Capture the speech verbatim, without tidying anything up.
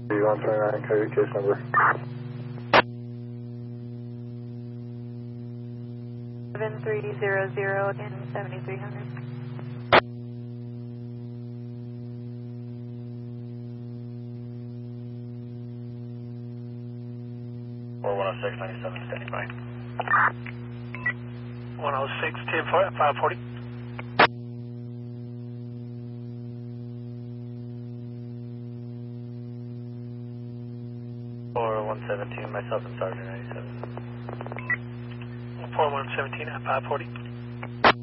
one twenty-nine, carry case number. seven three zero zero and seventy-three hundred. Or one oh six, ninety-seven, standing by. one oh six, ten, five forty. Or one seventeen, myself and Sergeant ninety-seven. four one seventeen at five forty.